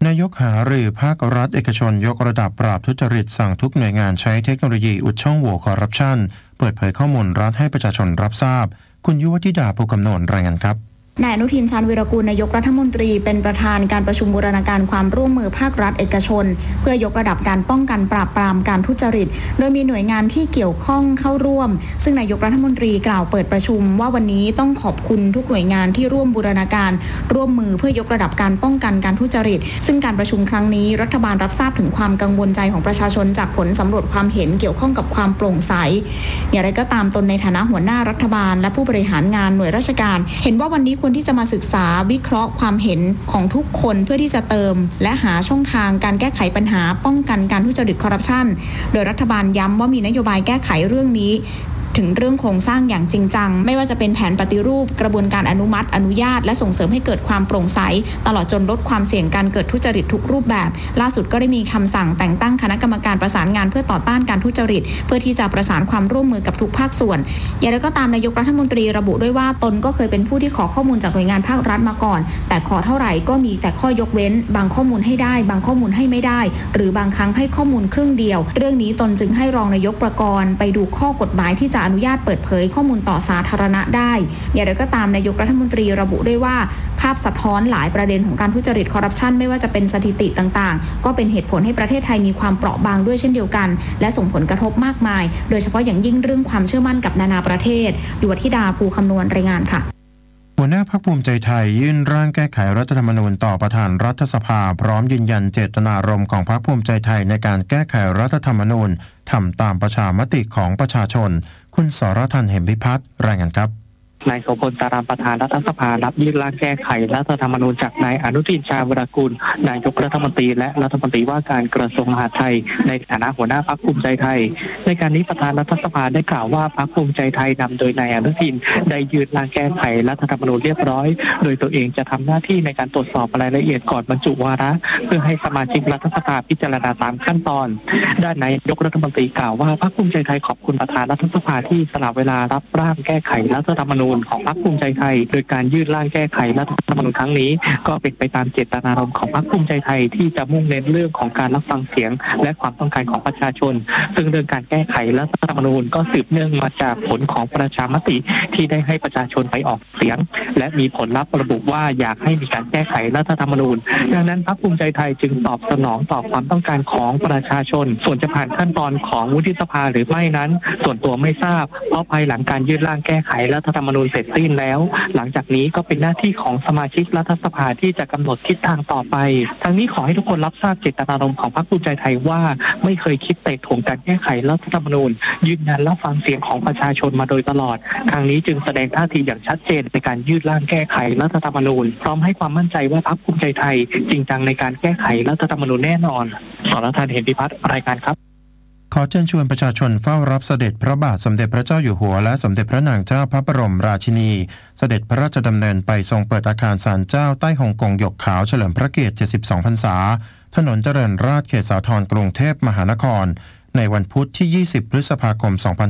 นายกหารือภาครัฐเอกชนยกระดับปราบทุจริตสั่งทุกหน่วยงานใช้เทคโนโลยีอุดช่องโหว่คอร์รัปชันเปิดเผยข้อมูลรัฐให้ประชาชนรับทราบคุณยุวธิดาภูกำนนรายงานครับนายอนุทิน ชาญวีรกูลนายกรัฐมนตรีเป็นประธานการประชุมบูรณาการความร่วมมือภาครัฐเอกชนเพื่อยกระดับการป้องกันปราบปรามการทุจริตโดยมีหน่วยงานที่เกี่ยวข้องเข้าร่วมซึ่งนายกรัฐมนตรีกล่าวเปิดประชุมว่าวันนี้ต้องขอบคุณทุกหน่วยงานที่ร่วมบูรณาการร่วมมือเพื่อยกระดับการป้องกันการทุจริตซึ่งการประชุมครั้งนี้รัฐบาลรับทราบถึงความกังวลใจของประชาชนจากผลสำรวจความเห็นเกี่ยวข้องกับความโปร่งใสอย่างไรก็ตามตนในฐานะหัวหน้ารัฐบาลและผู้บริหารงานหน่วยราชการเห็นว่าวันนี้ควรที่จะมาศึกษาวิเคราะห์ความเห็นของทุกคนเพื่อที่จะเติมและหาช่องทางการแก้ไขปัญหาป้องกันการทุจริตคอร์รัปชันโดยรัฐบาลย้ำว่ามีนโยบายแก้ไขเรื่องนี้ถึงเรื่องโครงสร้างอย่างจริงจังไม่ว่าจะเป็นแผนปฏิรูปกระบวนการอนุมัติอนุญาตและส่งเสริมให้เกิดความโปร่งใสตลอดจนลดความเสี่ยงการเกิดทุจริตทุกรูปแบบล่าสุดก็ได้มีคำสั่งแต่งตั้งคณะกรรมการประสานงานเพื่อต่อต้านการทุจริตเพื่อที่จะประสานความร่วมมือกับทุกภาคส่วนอย่างไรก็ตามนายกรัฐมนตรีระบุด้วยว่าตนก็เคยเป็นผู้ที่ขอข้อมูลจากหน่วยงานภาครัฐมาก่อนแต่ขอเท่าไหร่ก็มีแต่ข้อยกเว้นบางข้อมูลให้ได้บางข้อมูลให้ไม่ได้หรือบางครั้งให้ข้อมูลครึ่งเดียวเรื่องนี้ตนจึงให้รองนายกประกรณ์ไปดูข้อกฎหมายที่จะอนุญาตเปิดเผยข้อมูลต่อสาธารณะได้อย่างไรก็ตามนายกรัฐมนตรีระบุด้วยว่าภาพสะท้อนหลายประเด็นของการทุจริตคอร์รัปชันไม่ว่าจะเป็นสถิติต่างๆก็เป็นเหตุผลให้ประเทศไทยมีความเปราะบางด้วยเช่นเดียวกันและส่งผลกระทบมากมายโดยเฉพาะอย่างยิ่งเรื่องความเชื่อมั่นกับนานาประเทศยุวธิดาภูคำนวณรายงานค่ะหัวหน้าพรรคภูมิใจไทยยื่นร่างแก้ไขรัฐธรรมนูญต่อประธานรัฐสภาพร้อมยืนยันเจตนารมณ์ของพรรคภูมิใจไทยในการแก้ไขรัฐธรรมนูญทำตามประชามติของประชาชนคุณสรทัน เหมพิพัฒน์รายงานครับนายโสพล สารัมประธานรัฐสภารับยื่นร่างแก้ไขรัฐธรรมนูญจากนายอนุทิน ชาญวีรกูลนายกรัฐมนตรีและรัฐมนตรีว่าการกระทรวงมหาดไทยในฐานะหัวหน้าพรรคภูมิใจไทยในการนี้ประธานรัฐสภาได้กล่าวว่าพรรคภูมิใจไทยนำโดยนายอนุทินได้ยื่นร่างแก้ไขรัฐธรรมนูญเรียบร้อยโดยตัวเองจะทำหน้าที่ในการตรวจสอบรายละเอียดก่อนบรรจุวาระเพื่อให้สมาชิกรัฐสภาพิจารณาตามขั้นตอนด้านนายกรัฐมนตรีกล่าวว่าพรรคภูมิใจไทยขอบคุณประธานรัฐสภาที่สละเวลารับร่างแก้ไขรัฐธรรมนูญของพรรคภูมิใจไทยโดยการยื่นร่างแก้ไขรัฐธรรมนูญครั้งนี้ก็เป็นไปตามเจตนารมณ์ของพรรคภูมิใจไทยที่จะมุ่งเน้นเรื่องของการรับฟังเสียงและความต้องการของประชาชนซึ่งเรื่องการแก้ไขรัฐธรรมนูญก็สืบเนื่องมาจากผลของประชามติที่ได้ให้ประชาชนไปออกเสียงและมีผลลัพธ์ระบุว่าอยากให้มีการแก้ไขรัฐธรรมนูญดังนั้นพรรคภูมิใจไทยจึงตอบสนองต่อความต้องการของประชาชนส่วนจะผ่านขั้นตอนของวุฒิสภาหรือไม่นั้นส่วนตัวไม่ทราบเพราะภายหลังการยื่นร่างแก้ไขรัฐธรรมนูญเสร็จสิ้นแล้วหลังจากนี้ก็เป็นหน้าที่ของสมาชิกรัฐสภาที่จะกำหนดทิศทางต่อไปทั้งนี้ขอให้ทุกคนรับทราบเจตนารมณ์ของพรรคภูมิใจไทยว่าไม่เคยคิดเตะถ่วงการแก้ไขรัฐธรรมนูญยืนยันรับฟังเสียงของประชาชนมาโดยตลอดครั้งนี้จึงแสดงท่าทีอย่างชัดเจนในการยื่นร่างแก้ไขรัฐธรรมนูญพร้อมให้ความมั่นใจว่าพรรคภูมิใจไทยจริงจังในการแก้ไขรัฐธรรมนูญแน่นอนสรทัน เหมพิพัฒน์รายงานครับขอเชิญชวนประชาชนเฝ้ารับเสด็จพระบาทสมเด็จพระเจ้าอยู่หัวและสมเด็จพระนางเจ้าพระบรมราชินีเสด็จพระราชดำเนินไปทรงเปิดอาคารศาลเจ้าใต้ฮ่องกงหยกขาวเฉลิมพระเกียรติ72 พรรษาถนนเจริญราษฎร์เขตสาทรกรุงเทพมหานครในวันพุธที่20 พฤษภาคม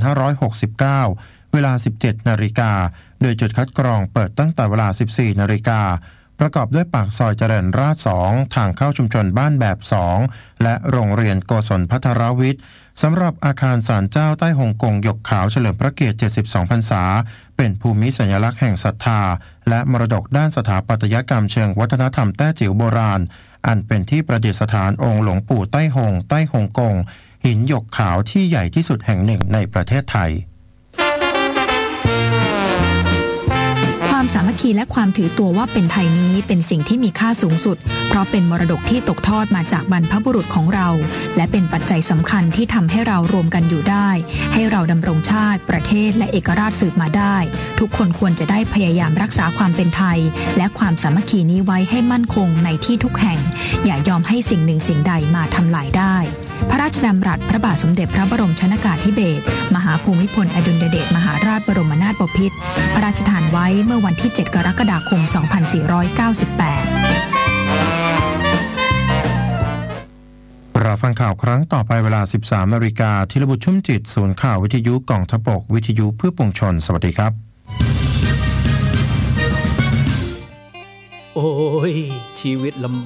2569 เวลา 17 นาฬิกาโดยจุดคัดกรองเปิดตั้งแต่เวลา 14 นาฬิกาประกอบด้วยปากซอยเจริญราษฎร์ 2 ทางเข้าชุมชนบ้านแบบ 2 และโรงเรียนโกศลพัทรวิทย์สำหรับอาคารศาลเจ้าใต้ฮ่องกงหยกขาวเฉลิมพระเกียรติ72 พรรษาเป็นภูมิสัญลักษณ์แห่งศรัทธาและมรดกด้านสถาปัตยกรรมเชิงวัฒนธรรมแต้จิ๋วโบราณอันเป็นที่ประดิษฐานองค์หลวงปู่ใต้ฮ่องกงหินหยกขาวที่ใหญ่ที่สุดแห่งหนึ่งในประเทศไทยความสามัคคีและความถือตัวว่าเป็นไทยนี้เป็นสิ่งที่มีค่าสูงสุดเพราะเป็นมรดกที่ตกทอดมาจากบรรพบุรุษของเราและเป็นปัจจัยสำคัญที่ทำให้เรารวมกันอยู่ได้ให้เราดำรงชาติประเทศและเอกราชสืบมาได้ทุกคนควรจะได้พยายามรักษาความเป็นไทยและความสามัคคีนี้ไว้ให้มั่นคงในที่ทุกแห่งอย่ายอมให้สิ่งหนึ่งสิ่งใดมาทำลายได้พระราชดำรัสพระบาทสมเด็จพระบรมชนกาธิเบศรมหาภูมิพลอดุลยเดชมหาราชบรมนาถบพิตรพระราชทานไว้เมื่อวันที่ 7 กรกฎาคม 2498 เราฟังข่าวครั้งต่อไปเวลา 13 นาฬิกาธีรบุตรชุ่มจิตศูนย์ข่าววิทยุกองทัพบกวิทยุเพื่อปวงชนสวัสดีครับโอ้ยชีวิตลำ